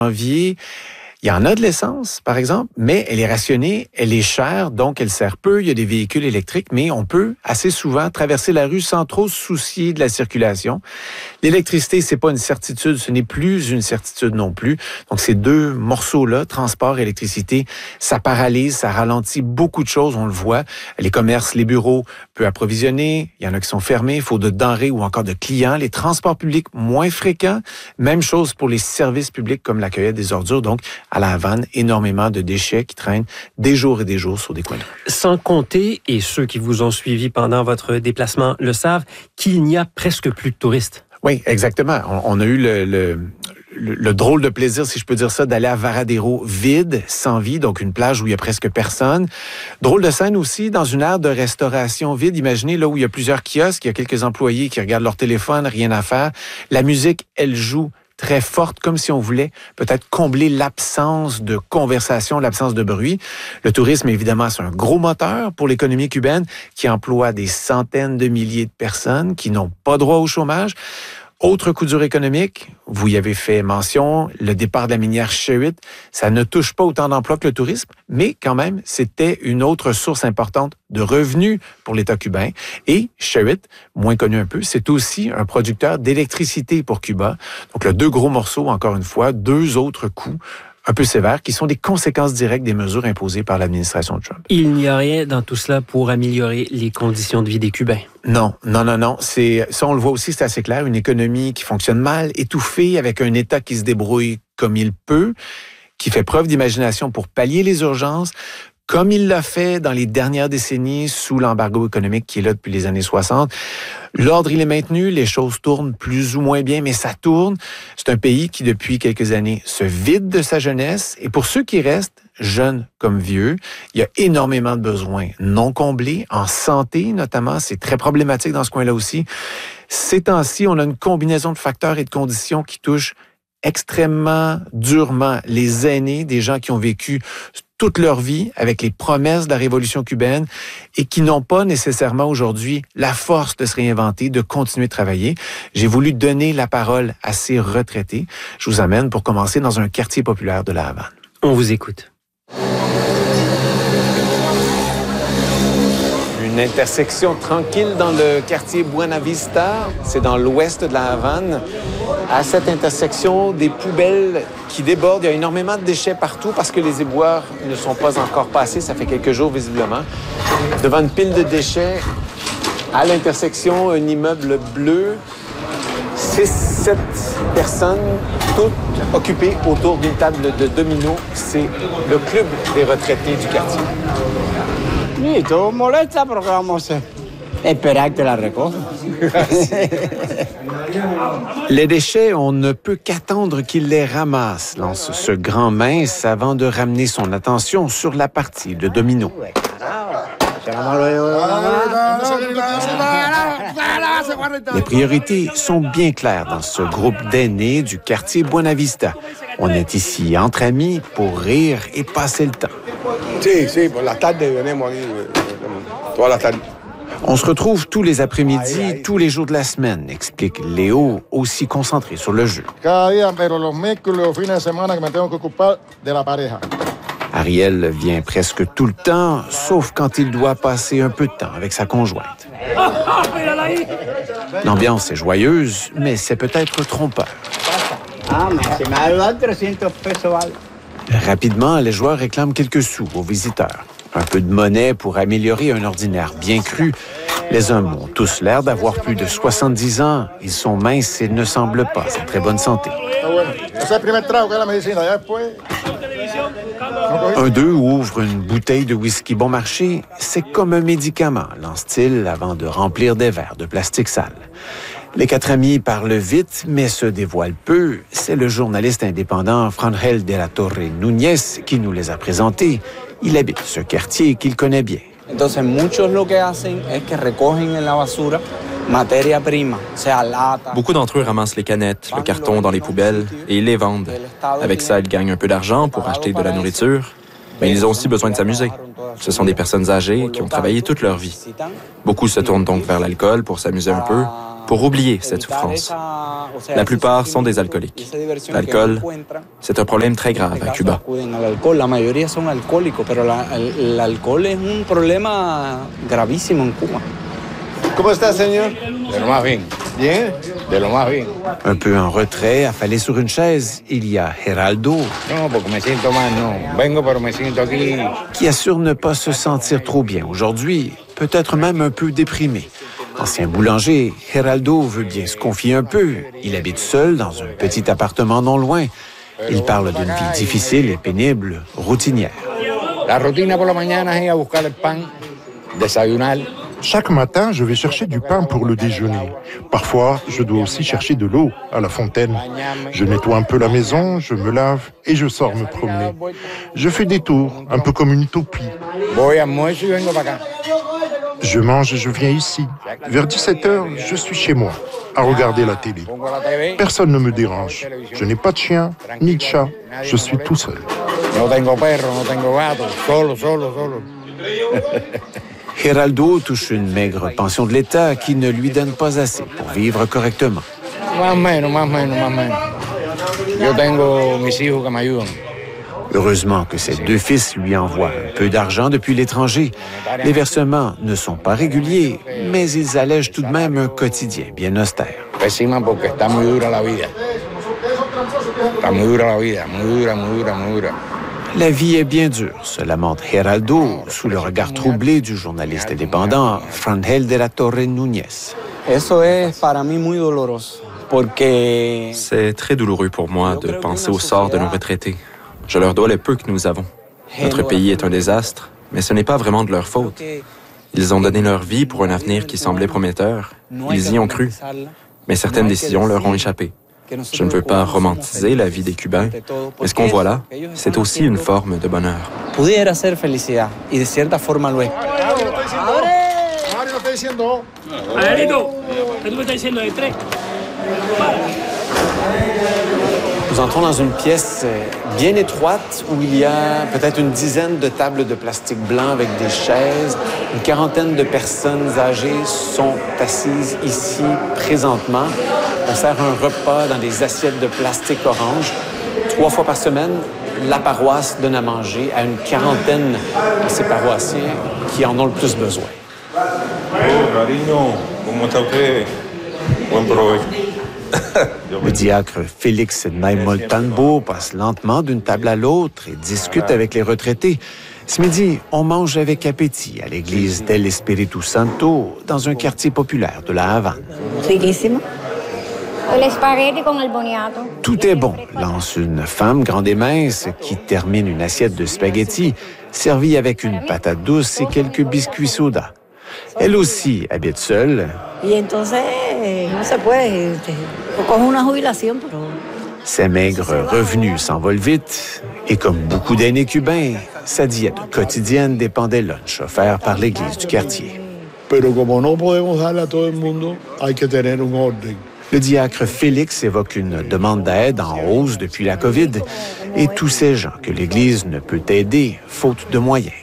janvier, il y en a de l'essence, par exemple, mais elle est rationnée, elle est chère, donc elle sert peu. Il y a des véhicules électriques, mais on peut assez souvent traverser la rue sans trop se soucier de la circulation. L'électricité, c'est pas une certitude, ce n'est plus une certitude non plus. Donc ces deux morceaux-là, transport, électricité, ça paralyse, ça ralentit beaucoup de choses, on le voit. Les commerces, les bureaux peuvent approvisionner, il y en a qui sont fermés, il faut de denrées ou encore de clients. Les transports publics, moins fréquents. Même chose pour les services publics comme la cueillette des ordures. Donc, à La Havane, énormément de déchets qui traînent des jours et des jours sur des coins de rue. Sans compter, et ceux qui vous ont suivi pendant votre déplacement le savent, qu'il n'y a presque plus de touristes. Oui, exactement. On a eu le drôle de plaisir, si je peux dire ça, d'aller à Varadero vide, sans vie, donc une plage où il y a presque personne. Drôle de scène aussi, dans une aire de restauration vide. Imaginez là où il y a plusieurs kiosques, il y a quelques employés qui regardent leur téléphone, rien à faire. La musique, elle joue très forte, comme si on voulait peut-être combler l'absence de conversation, l'absence de bruit. Le tourisme, évidemment, c'est un gros moteur pour l'économie cubaine qui emploie des centaines de milliers de personnes qui n'ont pas droit au chômage. Autre coup dur économique, vous y avez fait mention, le départ de la minière Shuit, ça ne touche pas autant d'emplois que le tourisme, mais quand même, c'était une autre source importante de revenus pour l'État cubain. Et Shuit, moins connu un peu, c'est aussi un producteur d'électricité pour Cuba. Donc, le deux gros morceaux, encore une fois, deux autres coûts un peu sévères, qui sont des conséquences directes des mesures imposées par l'administration de Trump. Il n'y a rien dans tout cela pour améliorer les conditions de vie des Cubains. Non. Ça, on le voit aussi, c'est assez clair. Une économie qui fonctionne mal, étouffée, avec un État qui se débrouille comme il peut, qui fait preuve d'imagination pour pallier les urgences, comme il l'a fait dans les dernières décennies sous l'embargo économique qui est là depuis les années 60. L'ordre, il est maintenu, les choses tournent plus ou moins bien, mais ça tourne. C'est un pays qui, depuis quelques années, se vide de sa jeunesse. Et pour ceux qui restent, jeunes comme vieux, il y a énormément de besoins non comblés, en santé notamment. C'est très problématique dans ce coin-là aussi. Ces temps-ci, on a une combinaison de facteurs et de conditions qui touchent extrêmement durement les aînés, des gens qui ont vécu toute leur vie avec les promesses de la révolution cubaine et qui n'ont pas nécessairement aujourd'hui la force de se réinventer, de continuer de travailler. J'ai voulu donner la parole à ces retraités. Je vous amène pour commencer dans un quartier populaire de La Havane. On vous écoute. Une intersection tranquille dans le quartier Buena Vista. C'est dans l'ouest de La Havane. À cette intersection, des poubelles qui débordent. Il y a énormément de déchets partout parce que les éboueurs ne sont pas encore passés. Ça fait quelques jours, visiblement. Devant une pile de déchets, à l'intersection, un immeuble bleu. 6-7 personnes, toutes occupées autour d'une table de domino. C'est le club des retraités du quartier. Sí, todo molesta, pero ¿qué vamos a hacer? Esperar que la recojan. Les déchets, on ne peut qu'attendre qu'ils les ramassent, lance ce grand mince avant de ramener son attention sur la partie de domino. Les priorités sont bien claires dans ce groupe d'aînés du quartier Buena Vista. On est ici entre amis pour rire et passer le temps. On se retrouve tous les après-midi, tous les jours de la semaine, explique Léo, aussi concentré sur le jeu. Ariel vient presque tout le temps, sauf quand il doit passer un peu de temps avec sa conjointe. L'ambiance est joyeuse, mais c'est peut-être trompeur. Rapidement, les joueurs réclament quelques sous aux visiteurs. Un peu de monnaie pour améliorer un ordinaire bien cru. Les hommes ont tous l'air d'avoir plus de 70 ans. Ils sont minces et ne semblent pas en très bonne santé. Un d'eux ouvre une bouteille de whisky bon marché. C'est comme un médicament, lance-t-il avant de remplir des verres de plastique sale. Les quatre amis parlent vite, mais se dévoilent peu. C'est le journaliste indépendant Frangel de la Torre Núñez qui nous les a présentés. Il habite ce quartier qu'il connaît bien. Entonces, muchos lo que hacen es que recogen en la basura materia prima, sea lata. Beaucoup d'entre eux ramassent les canettes, le carton dans les poubelles et ils les vendent. Avec ça, ils gagnent un peu d'argent pour acheter de la nourriture, mais ils ont aussi besoin de s'amuser. Ce sont des personnes âgées qui ont travaillé toute leur vie. Beaucoup se tournent donc vers l'alcool pour s'amuser un peu, pour oublier cette souffrance. La plupart sont des alcooliques. L'alcool, c'est un problème très grave à Cuba. La mayoría son alcohólicos, pero el alcohol es un problema gravísimo en Cuba. ¿Cómo está, señor? De lo más bien. Bien? De lo más bien. Un peu en retrait, affalé sur une chaise, il y a Geraldo, No, porque me siento mal, no. Vengo, pero me siento aquí. qui assure ne pas se sentir trop bien aujourd'hui, peut-être même un peu déprimé. Ancien boulanger, Geraldo veut bien se confier un peu. Il habite seul dans un petit appartement non loin. Il parle d'une vie difficile et pénible, routinière. La rutina por la mañana es ir a buscar el pan, desayunar. Chaque matin, je vais chercher du pain pour le déjeuner. Parfois, je dois aussi chercher de l'eau à la fontaine. Je nettoie un peu la maison, je me lave et je sors me promener. Je fais des tours, un peu comme une utopie. Voy a almuerzo y vengo para acá. Je mange et je viens ici. Vers 17h, je suis chez moi, à regarder la télé. Personne ne me dérange. Je n'ai pas de chien, ni de chat. Je suis tout seul. No tengo perro, no tengo gato. Solo. Geraldo touche une maigre pension de l'État qui ne lui donne pas assez pour vivre correctement. Más o menos. Yo tengo mis hijos que me ayudan. Heureusement que ses deux fils lui envoient un peu d'argent depuis l'étranger. Les versements ne sont pas réguliers, mais ils allègent tout de même un quotidien bien austère. Pésima porque está muy dura la vida. Está muy dura la vida, muy dura. La vie est bien dure, se lamente Geraldo sous le regard troublé du journaliste indépendant Frangel de la Torre Núñez. Eso es para mí muy doloroso, porque C'est très douloureux pour moi de penser au sort de nos retraités. Je leur dois le peu que nous avons. Notre pays est un désastre, mais ce n'est pas vraiment de leur faute. Ils ont donné leur vie pour un avenir qui semblait prometteur. Ils y ont cru, mais certaines décisions leur ont échappé. Je ne veux pas romantiser la vie des Cubains, mais ce qu'on voit là, c'est aussi une forme de bonheur. pudiera ser felicidad, y de cierta forma lo es. Nous entrons dans une pièce bien étroite où il y a peut-être une dizaine de tables de plastique blanc avec des chaises. Une quarantaine de personnes âgées sont assises ici présentement. On sert un repas dans des assiettes de plastique orange. 3 fois par semaine, la paroisse donne à manger à une quarantaine de ses paroissiens qui en ont le plus besoin. Le diacre Félix Naimoltanbo passe lentement d'une table à l'autre et discute avec les retraités. Ce midi, on mange avec appétit à l'église del Espíritu Santo dans un quartier populaire de la Havane. Riquísimo. El espagueti con el boniato. Tout est bon, lance une femme grande et mince qui termine une assiette de spaghettis servie avec une patate douce et quelques biscuits soda. Elle aussi habite seule. Y entonces no se puede, coge una jubilación, pero Ses maigres revenus s'envolent vite et comme beaucoup d'aînés cubains, sa diète quotidienne dépend des lunchs offerts par l'église du quartier. Pero como no podemos darle a todo el mundo, hay que tener un orden. Le diacre Félix évoque une demande d'aide en hausse depuis la COVID et tous ces gens que l'Église ne peut aider faute de moyens.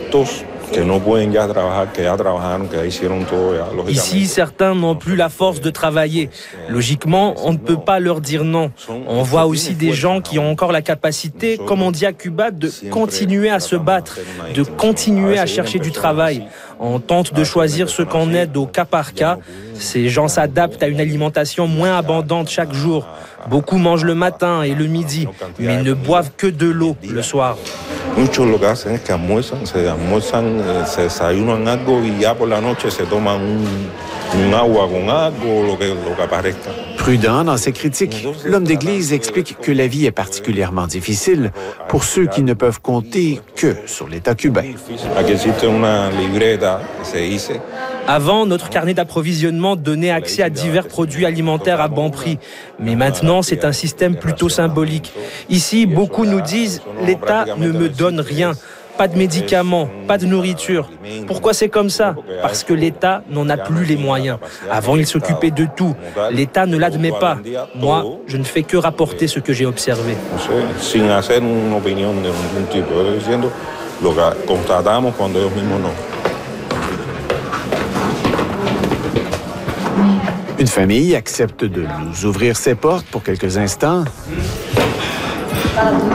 Ici, certains n'ont plus la force de travailler. Logiquement, on ne peut pas leur dire non. On voit aussi des gens qui ont encore la capacité, comme on dit à Cuba, de continuer à se battre, de continuer à chercher du travail. On tente de choisir ce qu'on aide au cas par cas. Ces gens s'adaptent à une alimentation moins abondante chaque jour. Beaucoup mangent le matin et le midi, mais ne boivent que de l'eau le soir. Muchos lo que hacen es que se desayunan algo y ya por la noche se toman un agua con algo, lo que aparezca. Prudent dans ses critiques, l'homme d'Église explique que la vie est particulièrement difficile pour ceux qui ne peuvent compter que sur l'État cubain. Avant, notre carnet d'approvisionnement donnait accès à divers produits alimentaires à bon prix. Mais maintenant, c'est un système plutôt symbolique. Ici, beaucoup nous disent « l'État ne me donne rien ». Pas de médicaments, pas de nourriture. Pourquoi c'est comme ça? Parce que l'État n'en a plus les moyens. Avant, il s'occupait de tout. L'État ne l'admet pas. Moi, je ne fais que rapporter ce que j'ai observé. Une famille accepte de nous ouvrir ses portes pour quelques instants.